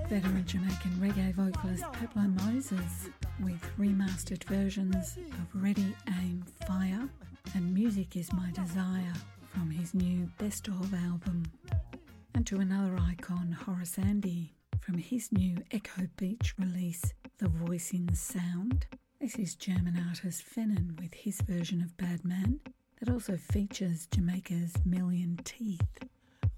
Veteran Jamaican reggae vocalist Pablo Moses with remastered versions of Ready, Aim, Fire and Music Is My Desire from his new Best Of album. And to another icon, Horace Andy, from his new Echo Beach release, The Voice in Sound. This is German artist Fennon with his version of Bad Man that also features Jamaica's Million Teeth.